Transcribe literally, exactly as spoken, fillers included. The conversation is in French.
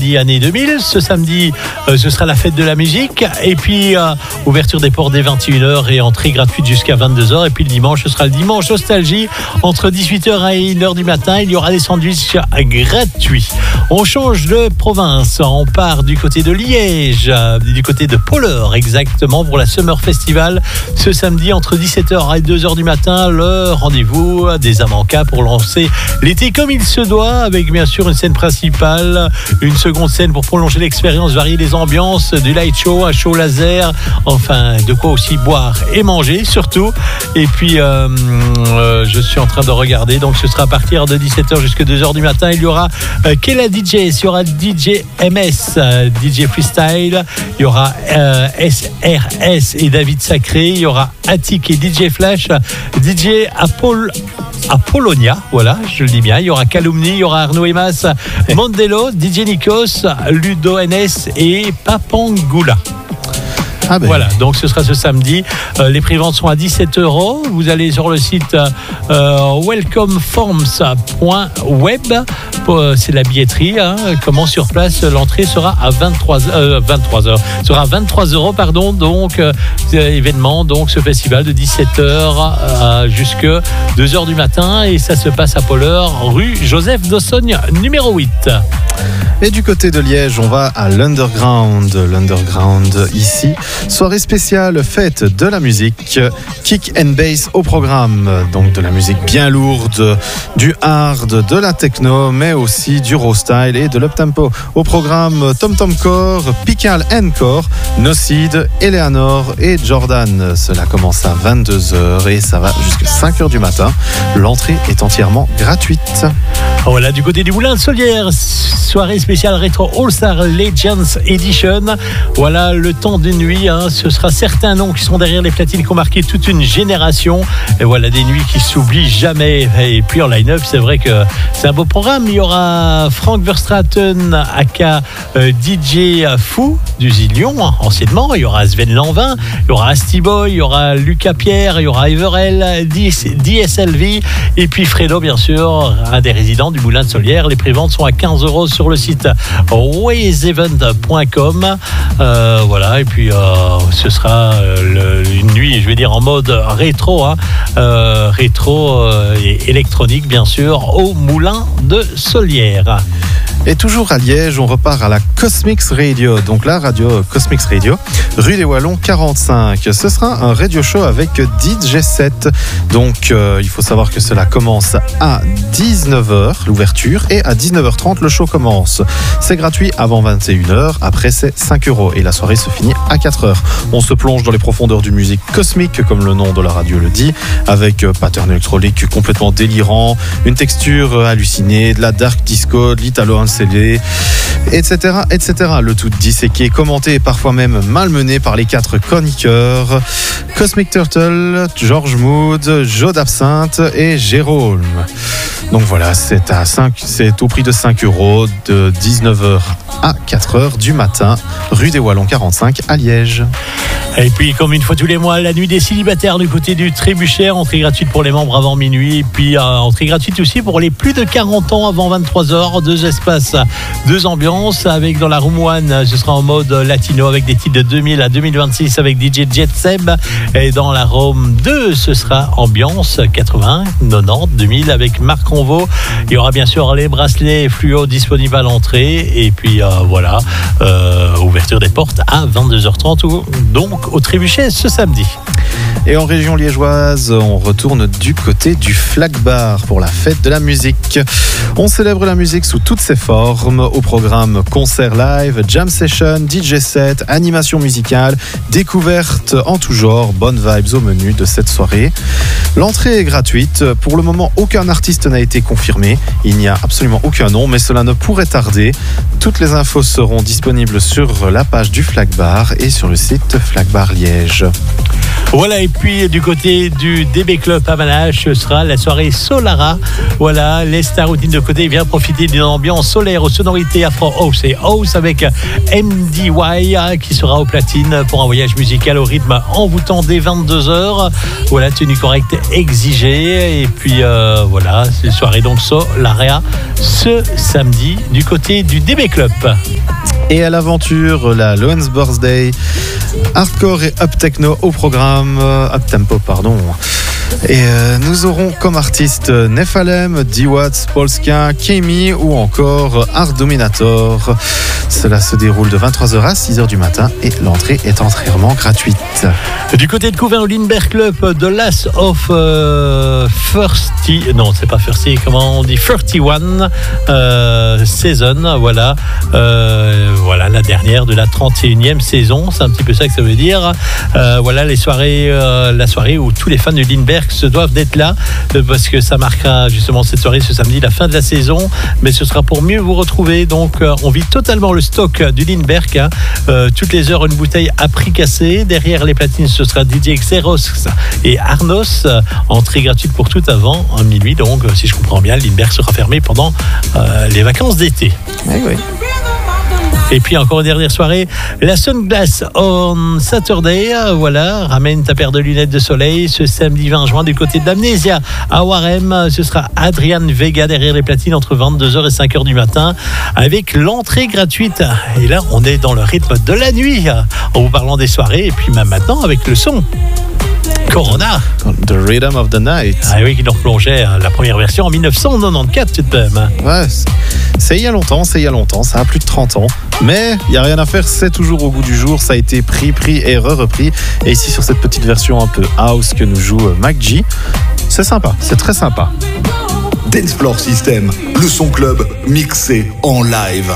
samedi année deux mille. Ce samedi, euh, ce sera la fête de la musique. Et puis, euh, ouverture des portes dès vingt et une heures et entrée gratuite jusqu'à vingt-deux heures. Et puis le dimanche, ce sera le dimanche nostalgie. Entre dix-huit heures et une heure du matin, il y aura des sandwichs gratuits. On change de province. On part du côté de Liège, du côté de Polleur, exactement, pour la Summer Festival. Ce samedi, entre dix-sept heures et deux heures du matin, le rendez-vous des Amancas pour lancer l'été comme il se doit, avec bien sûr une scène principale, une seconde scène pour prolonger l'expérience, varier les ambiances, du light show, un show laser, enfin de quoi aussi boire et manger surtout. Et puis euh, euh, je suis en train de regarder, donc ce sera à partir de dix-sept heures jusqu'à deux heures du matin. Il y aura euh, Kella D J, il y aura D J M S, euh, D J Freestyle, il y aura euh, S R S et David Sacré, il y aura Attic et D J Flash, D J Apol Apollonia, voilà, je le dis bien. Il y aura Calumni, il y aura Arnaud Emas, Mondelo, D J Nikos, Ludo N S et Papangula. Ah ben. Voilà, donc ce sera ce samedi. Euh, les préventes sont à dix-sept euros. Vous allez sur le site euh, welcomeforms point web. Euh, c'est la billetterie. Hein. Comment sur place, l'entrée sera à vingt-trois heures. Sera à vingt-trois euros, pardon. Donc, euh, événement, donc ce festival de dix-sept heures euh, jusqu'à deux heures du matin. Et ça se passe à Polleur, rue Joseph Dossogne, numéro huit. Et du côté de Liège, on va à l'Underground. L'Underground ici. Soirée spéciale, fête de la musique, kick and bass au programme. Donc de la musique bien lourde, du hard, de la techno, mais aussi du raw style et de l'uptempo. Au programme, Tom Tom Core, Pical and Core, Nocid, Eleanor et Jordan. Cela commence à vingt-deux heures et ça va jusqu'à cinq heures du matin. L'entrée est entièrement gratuite. Voilà, du côté du Moulin de Solière, soirée spéciale rétro All-Star Legends Edition. Voilà, le temps des nuits, hein, ce sera certains noms qui sont derrière les platines qui ont marqué toute une génération. Et voilà, des nuits qui s'oublient jamais. Et puis en line-up, c'est vrai que c'est un beau programme. Il y aura Frank Verstraeten, aka euh, D J Fou du Zillion, anciennement. Il y aura Sven Lanvin, il y aura Asti Boy, il y aura Lucas Pierre, il y aura Everell, D S L V et puis Fredo, bien sûr, un des résidents du Moulin de Solière. Les préventes sont à quinze euros sur le site waysevent point com. Euh, voilà, et puis euh, ce sera euh, le, une nuit, je vais dire en mode rétro, hein, euh, rétro euh, et électronique, bien sûr, au Moulin de Solière. Et toujours à Liège, on repart à la Cosmix Radio, donc la radio Cosmix Radio, rue des Wallons quarante-cinq. Ce sera un radio show avec D J set. Donc euh, il faut savoir que cela commence à dix-neuf heures, l'ouverture, et à dix-neuf heures trente, le show commence. C'est gratuit avant vingt et une heures, après c'est cinq euros et la soirée se finit à quatre heures. On se plonge dans les profondeurs du musique cosmique, comme le nom de la radio le dit, avec euh, pattern électronique complètement délirant, une texture hallucinée, de la dark disco, de l'italo et cetera, et cetera. Le tout disséqué, commenté et parfois même malmené par les quatre chroniqueurs Cosmic Turtle, George Mood, Joe d'Absinthe et Jérôme. Donc voilà, c'est, à cinq, c'est au prix de cinq euros de dix-neuf heures à quatre heures du matin, rue des Wallons quarante-cinq à Liège. Et puis, comme une fois tous les mois, la nuit des célibataires du côté du Trébuchet, entrée gratuite pour les membres avant minuit, et puis euh, entrée gratuite aussi pour les plus de quarante ans avant vingt-trois heures, deux espaces, deux ambiances, avec dans la Room one, ce sera en mode latino avec des titres de deux mille à deux mille vingt-six avec D J Jet Seb, et dans la Room deux, ce sera ambiance quatre-vingts, quatre-vingt-dix, deux mille avec Marc Convo. Il y aura bien sûr les bracelets fluo disponibles à l'entrée, et puis euh, voilà, euh, ouverture des portes à vingt-deux heures trente, ou, donc au Trébuchet ce samedi. Et en région liégeoise, on retourne du côté du Flag Bar pour la fête de la musique. On célèbre la musique sous toutes ses formes. Au programme concert live, jam session, D J set, animation musicale, découverte en tout genre, bonnes vibes au menu de cette soirée. L'entrée est gratuite. Pour le moment, aucun artiste n'a été confirmé. Il n'y a absolument aucun nom, mais cela ne pourrait tarder. Toutes les infos seront disponibles sur la page du Flag Bar et sur le site Flag Bar Liège. Voilà, et puis du côté du D B Club à Manache, ce sera la soirée Solara. Voilà, les Star Routine de côté vient profiter d'une ambiance solaire aux sonorités Afro House et House avec M D Y qui sera aux platines pour un voyage musical au rythme envoûtant dès vingt-deux heures. Voilà, tenue correcte exigée. Et puis euh, voilà, c'est une soirée donc Solara ce samedi du côté du D B Club. Et à l'aventure, la Lowen's Birthday, hardcore et up techno au programme, up tempo pardon. Et euh, nous aurons comme artistes Nephalem, D-Watts, Polska, Kemi ou encore Art Dominator. Cela se déroule de vingt-trois heures à six heures du matin et l'entrée est entièrement gratuite. Du côté de Couvain au Lindbergh Club, The Last of euh, thirty, non c'est pas thirty, comment on dit, thirty-one euh, Season, voilà, euh, voilà la dernière de la trente et unième saison, c'est un petit peu ça que ça veut dire. Euh, voilà les soirées, euh, la soirée où tous les fans du Lindbergh se doivent d'être là euh, parce que ça marquera justement cette soirée ce samedi la fin de la saison, mais ce sera pour mieux vous retrouver. Donc euh, on vit totalement le stock du Lindbergh, hein. euh, toutes les heures une bouteille à prix cassé. Derrière les platines ce sera D J Xeros et Arnos, euh, entrée gratuite pour tout avant à minuit. Donc euh, si je comprends bien, le Lindbergh sera fermé pendant euh, les vacances d'été. Oui, oui. Et puis encore une dernière soirée, la Sunglass on Saturday, voilà, ramène ta paire de lunettes de soleil ce samedi vingt juin du côté d'Amnésia à Warem. Ce sera Adrian Vega derrière les platines entre vingt-deux heures et cinq heures du matin avec l'entrée gratuite. Et là, on est dans le rythme de la nuit en vous parlant des soirées et puis même maintenant avec le son Corona. The Rhythm of the Night. Ah oui, qui nous replongeait la première version en dix-neuf cent quatre-vingt-quatorze tout de même. Ouais, c'est il y a longtemps, c'est il y a longtemps, ça a plus de trente ans. Mais il n'y a rien à faire, c'est toujours au goût du jour. Ça a été pris, pris et re-repris. Et ici, sur cette petite version un peu house que nous joue Mac G, c'est sympa, c'est très sympa. Dancefloor System, le son club mixé en live.